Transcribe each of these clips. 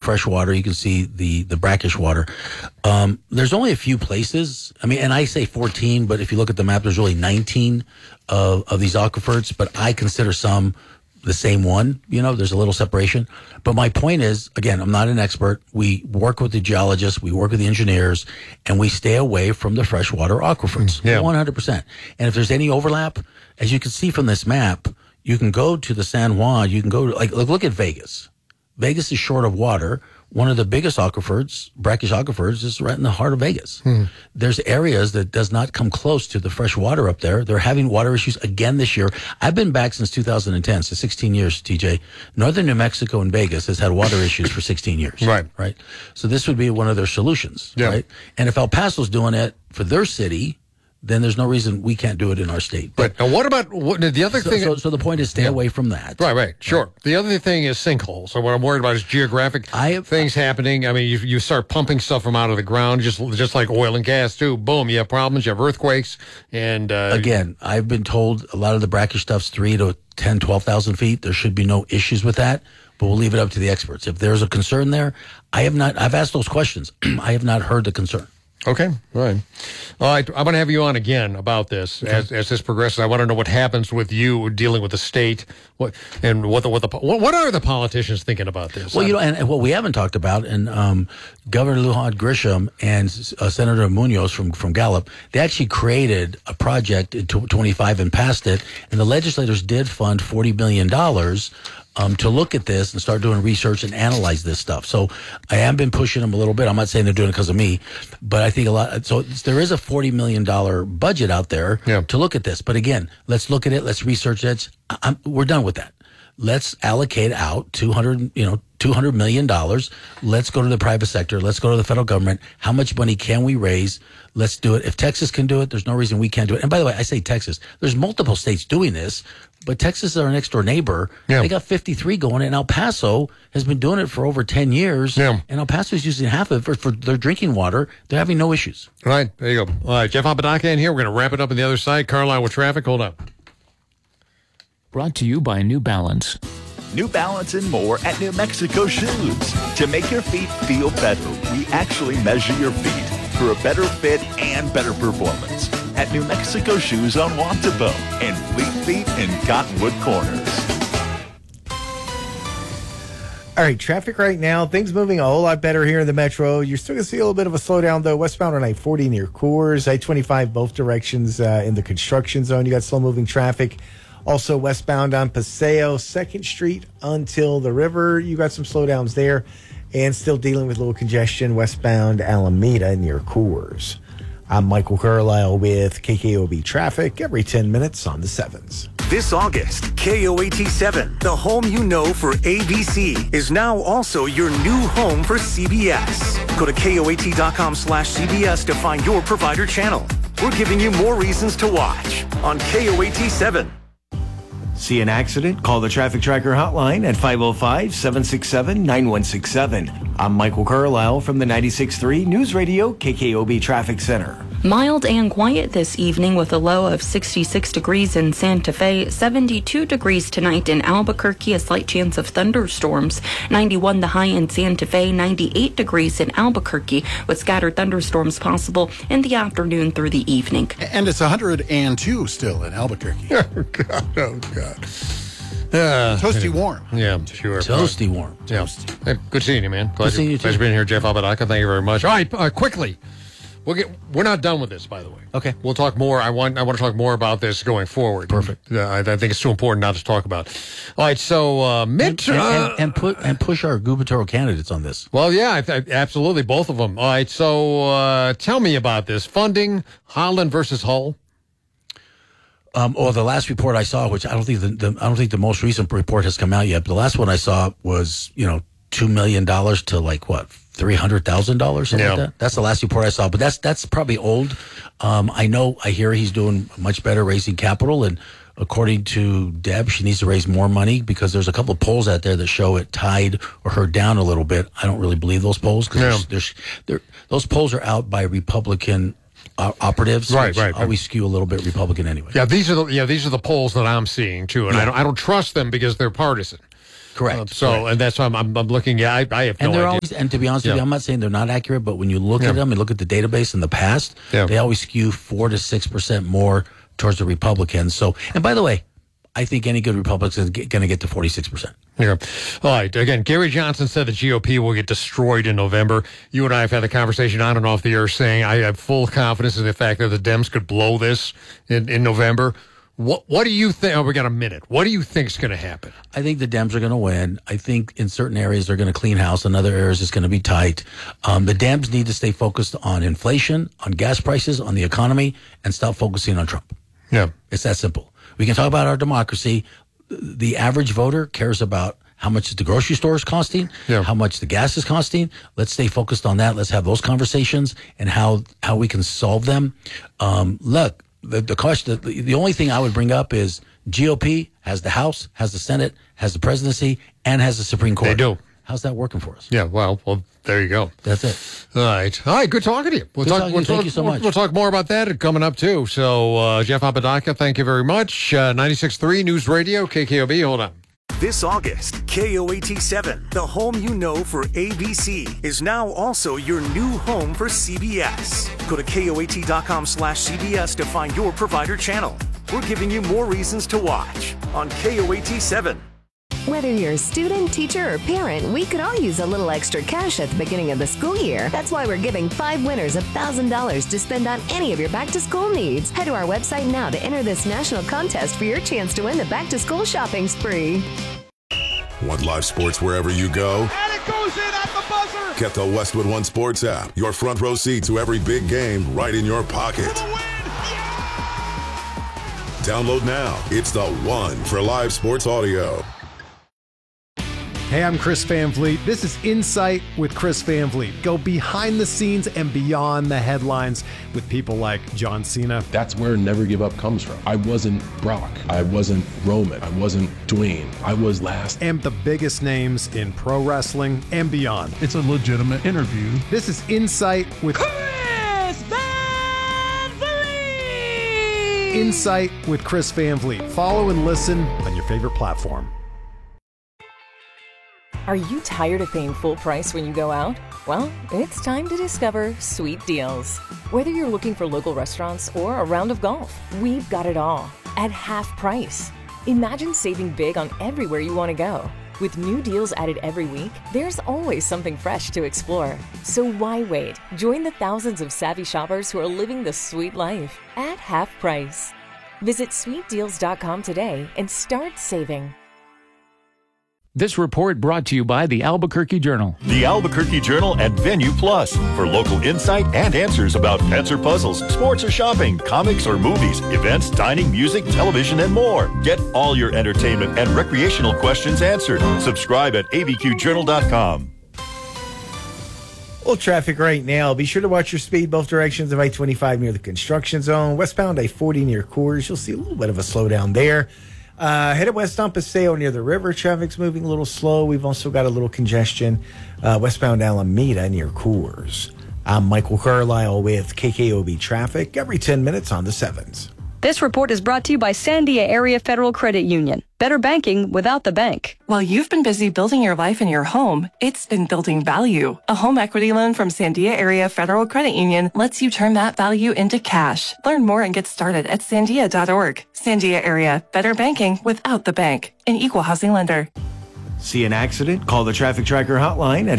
fresh water. You can see the brackish water. There's only a few places. I mean, and I say 14, but if you look at the map, there's really 19 of these aquifers. But I consider some the same one. There's a little separation. But my point is, again, I'm not an expert. We work with the geologists, we work with the engineers, and we stay away from the freshwater aquifers. 100%. And if there's any overlap, as you can see from this map, you can go to the San Juan. You can go look at Vegas. Vegas is short of water. One of the biggest aquifers, brackish aquifers, is right in the heart of Vegas. There's areas that does not come close to the fresh water up there. They're having water issues again this year. I've been back since 2010, so 16 years, TJ. Northern New Mexico and Vegas has had water issues for 16 years. Right. So this would be one of their solutions, right? And if El Paso's doing it for their city, then there's no reason we can't do it in our state. But what about the other thing? So the point is stay away from that. Right, sure. Right. The other thing is sinkholes. So what I'm worried about is geographic things happening. I mean, you start pumping stuff from out of the ground, just like oil and gas, too. Boom, you have problems, you have earthquakes. And again, I've been told a lot of the brackish stuff's 3 to 10, 12,000 feet. There should be no issues with that. But we'll leave it up to the experts. If there's a concern there, I've asked those questions. I have not heard the concern. Okay, all right. I'm going to have you on again about this as this progresses. I want to know what happens with you dealing with the state, what are the politicians thinking about this? Well, and what we haven't talked about, and Governor Lujan Grisham and Senator Munoz from Gallup, they actually created a project in 25 and passed it, and the legislators did fund $40 million to look at this and start doing research and analyze this stuff. So I have been pushing them a little bit. I'm not saying they're doing it because of me, but I think a lot. So there is a $40 million budget out there to look at this. But again, let's look at it. Let's research it. We're done with that. Let's allocate out $200 million. Let's go to the private sector. Let's go to the federal government. How much money can we raise? Let's do it. If Texas can do it, there's no reason we can't do it. And by the way, I say Texas. There's multiple states doing this, but Texas is our next door neighbor. They got 53 going, and El Paso has been doing it for over 10 years. And El Paso is using half of it for their drinking water. They're having no issues. All right, there you go. All right, Jeff Apodaca in here. We're going to wrap it up on the other side. Carlisle with traffic. Hold up. Brought to you by New Balance. New Balance and more at New Mexico Shoes. To make your feet feel better, we actually measure your feet for a better fit and better performance. At New Mexico Shoes on Wantabo and Fleet Feet in Cottonwood Corners. All right, traffic right now. Things moving a whole lot better here in the metro. You're still going to see a little bit of a slowdown, though. Westbound on I-40 near Coors, I-25 both directions in the construction zone. You got slow-moving traffic. Also westbound on Paseo, 2nd Street until the river. You got some slowdowns there. And still dealing with a little congestion westbound Alameda near Coors. I'm Michael Carlisle with KKOB Traffic every 10 minutes on the 7s. This August, KOAT7, the home you know for ABC, is now also your new home for CBS. Go to KOAT.com/CBS to find your provider channel. We're giving you more reasons to watch on KOAT7. See an accident? Call the Traffic Tracker hotline at 505-767-9167. I'm Michael Carlisle from the 96.3 News Radio KKOB Traffic Center. Mild and quiet this evening with a low of 66 degrees in Santa Fe, 72 degrees tonight in Albuquerque, a slight chance of thunderstorms, 91 the high in Santa Fe, 98 degrees in Albuquerque with scattered thunderstorms possible in the afternoon through the evening. And it's 102 still in Albuquerque. Oh, God. Toasty warm. Yeah, sure. Toasty warm. Yeah. Hey, good seeing you, man. Good seeing you, too. Pleasure being here, Jeff Apodaca. Thank you very much. All right, quickly. We're not done with this, by the way. Okay. We'll talk more. I want to talk more about this going forward. Perfect. I think it's too important not to talk about. All right, so and push our gubernatorial candidates on this. Well, yeah, absolutely, both of them. All right, so tell me about this funding, Holland versus Hull. Or the last report I saw, which I don't think the most recent report has come out yet, but the last one I saw was $2 million to like what? $300,000, something like that. That's the last report I saw, but that's probably old. I hear he's doing much better raising capital, and according to Deb, she needs to raise more money because there's a couple of polls out there that show it tied or her down a little bit. I don't really believe those polls because those polls are out by Republican operatives, right. Always skew a little bit Republican anyway. Yeah, these are the polls that I'm seeing too, and I don't trust them because they're partisan. Correct. And that's why I'm looking at. I have no And they're idea. always, and to be honest with you, I'm not saying they're not accurate, but when you look at them and look at the database in the past, they always skew 4 to 6% more towards the Republicans. So, and by the way, I think any good Republican is going to get to 46%. Yeah. All right. Again, Gary Johnson said the GOP will get destroyed in November. You and I have had the conversation on and off the air saying I have full confidence in the fact that the Dems could blow this in November. What do you think? Oh, we got a minute. What do you think is going to happen? I think the Dems are going to win. I think in certain areas they're going to clean house. In other areas it's going to be tight. The Dems need to stay focused on inflation, on gas prices, on the economy, and stop focusing on Trump. Yeah. It's that simple. We can talk about our democracy. The average voter cares about how much the grocery store is costing, how much the gas is costing. Let's stay focused on that. Let's have those conversations and how we can solve them. Look, the question, the only thing I would bring up is GOP has the House, has the Senate, has the presidency, and has the Supreme Court. They do. How's that working for us? Yeah, well, there you go. That's it. All right, good talking to you. Thank you so much. We'll talk more about that coming up, too. So, Jeff Apodaca, thank you very much. 96.3 News Radio, KKOB, hold on. This August, KOAT7, the home you know for ABC, is now also your new home for CBS. Go to KOAT.com/CBS to find your provider channel. We're giving you more reasons to watch on KOAT7. Whether you're a student, teacher, or parent, we could all use a little extra cash at the beginning of the school year. That's why we're giving 5 winners $1,000 to spend on any of your back-to-school needs. Head to our website now to enter this national contest for your chance to win the back-to-school shopping spree. Want live sports wherever you go? And it goes in at the buzzer! Get the Westwood One Sports app. Your front row seat to every big game right in your pocket. Download now. It's the one for live sports audio. Hey, I'm Chris Van Vliet. This is Insight with Chris Van Vliet. Go behind the scenes and beyond the headlines with people like John Cena. That's where Never Give Up comes from. I wasn't Brock. I wasn't Roman. I wasn't Dwayne. I was last. And the biggest names in pro wrestling and beyond. It's a legitimate interview. This is Insight with Chris Van Vliet! Insight with Chris Van Vliet. Follow and listen on your favorite platform. Are you tired of paying full price when you go out? Well, it's time to discover Sweet Deals. Whether you're looking for local restaurants or a round of golf, we've got it all at half price. Imagine saving big on everywhere you want to go. With new deals added every week, there's always something fresh to explore. So why wait? Join the thousands of savvy shoppers who are living the sweet life at half price. Visit sweetdeals.com today and start saving. This report brought to you by the Albuquerque Journal. The Albuquerque Journal and Venue Plus for local insight and answers about pets or puzzles, sports or shopping, comics or movies, events, dining, music, television, and more. Get all your entertainment and recreational questions answered. Subscribe at abqjournal.com. Well, traffic right now. Be sure to watch your speed both directions of I-25 near the construction zone. Westbound I-40 near Coors. You'll see a little bit of a slowdown there. Headed west on Paseo near the river. Traffic's moving a little slow. We've also got a little congestion westbound Alameda near Coors. I'm Michael Carlisle with KKOB Traffic every 10 minutes on the 7s. This report is brought to you by Sandia Area Federal Credit Union. Better banking without the bank. While you've been busy building your life and your home, it's been building value. A home equity loan from Sandia Area Federal Credit Union lets you turn that value into cash. Learn more and get started at sandia.org. Sandia Area, better banking without the bank. An equal housing lender. See an accident? Call the Traffic Tracker hotline at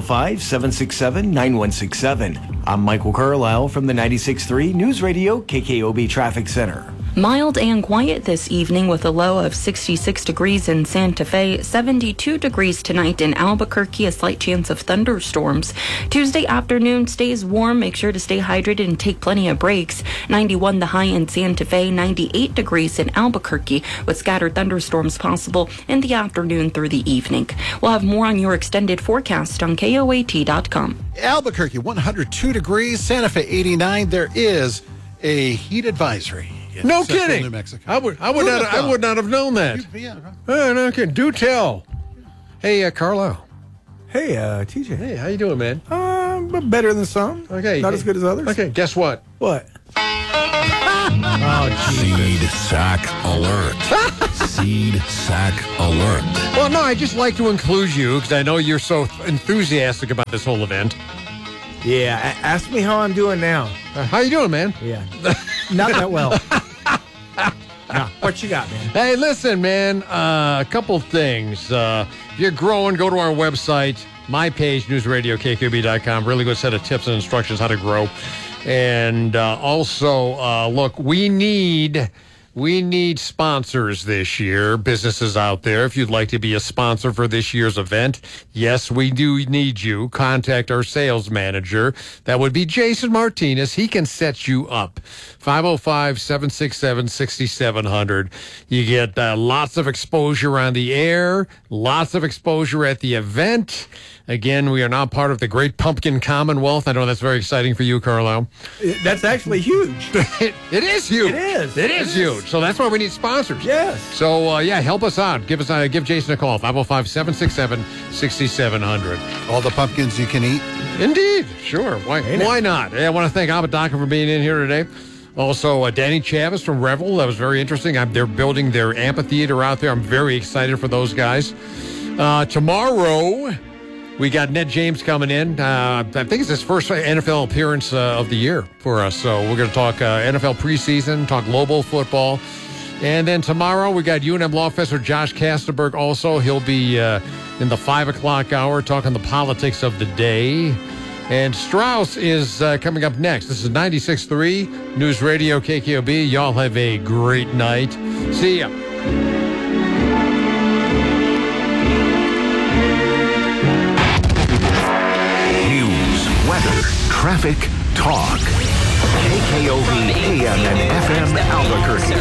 505-767-9167. I'm Michael Carlisle from the 96.3 News Radio KKOB Traffic Center. Mild and quiet this evening with a low of 66 degrees in Santa Fe, 72 degrees tonight in Albuquerque, a slight chance of thunderstorms. Tuesday afternoon stays warm. Make sure to stay hydrated and take plenty of breaks. 91 the high in Santa Fe, 98 degrees in Albuquerque with scattered thunderstorms possible in the afternoon through the evening. We'll have more on your extended forecast on KOAT.com. Albuquerque, 102 degrees. Santa Fe, 89. There is a heat advisory. No Central kidding. New Mexico. I would not have known that. No kidding. Do tell. Hey, Carlisle. Hey, TJ. Hey, how you doing, man? Better than some. Okay. Not as good as others. Okay, guess what? What? Seed sack alert. Seed Sack Alert. Well, no, I just like to include you because I know you're so enthusiastic about this whole event. Yeah, ask me how I'm doing now. How you doing, man? Yeah, not that well. No, what you got, man? Hey, listen, man, a couple things. If you're growing, go to our website, my page, newsradiokqb.com. Really good set of tips and instructions how to grow. And also, look, we need sponsors this year, businesses out there. If you'd like to be a sponsor for this year's event, yes, we do need you. Contact our sales manager. That would be Jason Martinez. He can set you up. 505-767-6700. You get lots of exposure on the air, lots of exposure at the event. Again, we are now part of the Great Pumpkin Commonwealth. I know that's very exciting for you, Carlisle. That's actually huge. It is huge. It is huge. So that's why we need sponsors. Yes. So, help us out. Give Jason a call, 505-767-6700. All the pumpkins you can eat? Indeed. Sure. Why not? Hey, I want to thank Apodaca for being in here today. Also, Danny Chavis from Revel. That was very interesting. They're building their amphitheater out there. I'm very excited for those guys. Tomorrow, we got Ned James coming in. I think it's his first NFL appearance of the year for us. So we're going to talk NFL preseason, talk global football. And then tomorrow, we got UNM Law Professor Josh Kastenberg also. He'll be in the 5 o'clock hour talking the politics of the day. And Strauss is coming up next. This is 96.3 News Radio KKOB. Y'all have a great night. See ya. News, weather, traffic, talk. KKOB AM and FM Albuquerque.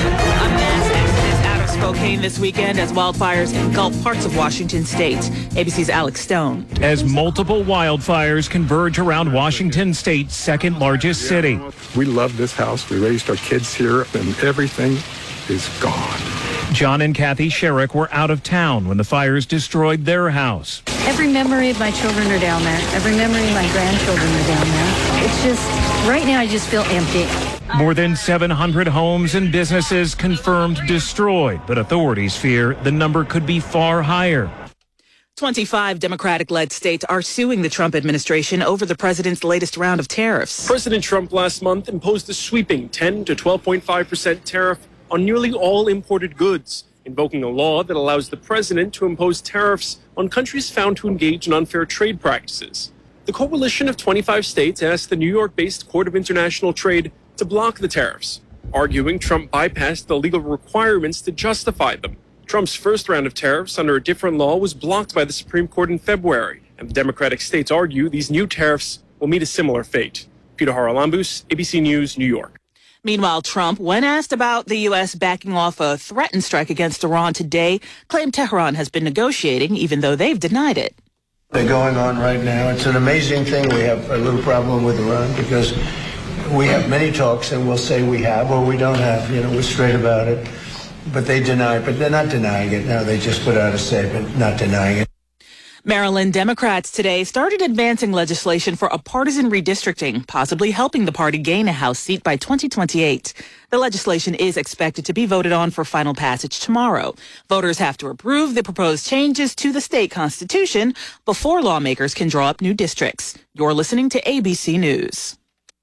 Spokane this weekend as wildfires engulf parts of Washington state. ABC's Alex Stone. As multiple wildfires converge around Washington state's second largest city. We love this house. We raised our kids here, and everything is gone. John and Kathy Sherrick were out of town when the fires destroyed their house. Every memory of my children are down there. Every memory of my grandchildren are down there. It's just, right now I just feel empty. More than 700 homes and businesses confirmed destroyed, but authorities fear the number could be far higher. 25 Democratic-led states are suing the Trump administration over the president's latest round of tariffs. President Trump last month imposed a sweeping 10 to 12.5% tariff on nearly all imported goods, invoking a law that allows the president to impose tariffs on countries found to engage in unfair trade practices. The coalition of 25 states asked the New York-based Court of International Trade to block the tariffs, arguing Trump bypassed the legal requirements to justify them. Trump's first round of tariffs under a different law was blocked by the Supreme Court in February, and the Democratic states argue these new tariffs will meet a similar fate. Peter Haralambous, ABC News, New York. Meanwhile, Trump, when asked about the U.S. backing off a threatened strike against Iran today, claimed Tehran has been negotiating, even though they've denied it. They're going on right now. It's an amazing thing. We have a little problem with Iran because we have many talks and we'll say we have or we don't have. We're straight about it. But they deny it. But they're not denying it. No, they just put out a statement not denying it. Maryland Democrats today started advancing legislation for a partisan redistricting, possibly helping the party gain a House seat by 2028. The legislation is expected to be voted on for final passage tomorrow. Voters have to approve the proposed changes to the state constitution before lawmakers can draw up new districts. You're listening to ABC News.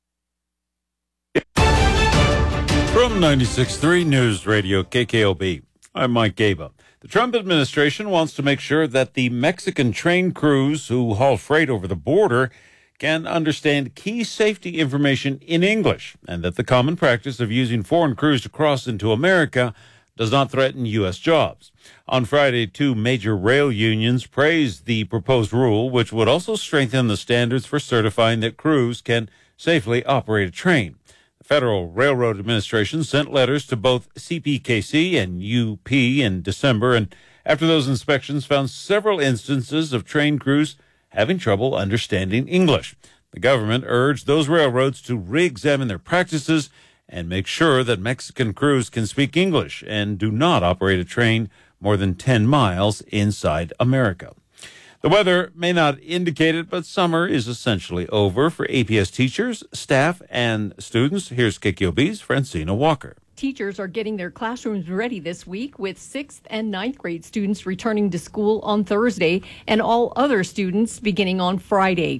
From 96.3 News Radio KKOB, I'm Mike Gaba. The Trump administration wants to make sure that the Mexican train crews who haul freight over the border can understand key safety information in English, and that the common practice of using foreign crews to cross into America does not threaten U.S. jobs. On Friday, two major rail unions praised the proposed rule, which would also strengthen the standards for certifying that crews can safely operate a train. The Federal Railroad Administration sent letters to both CPKC and UP in December, and after those inspections found several instances of train crews having trouble understanding English. The government urged those railroads to re-examine their practices and make sure that Mexican crews can speak English and do not operate a train more than 10 miles inside America. The weather may not indicate it, but summer is essentially over for APS teachers, staff, and students. Here's KKOB's Francina Walker. Teachers are getting their classrooms ready this week, with 6th and 9th grade students returning to school on Thursday and all other students beginning on Friday.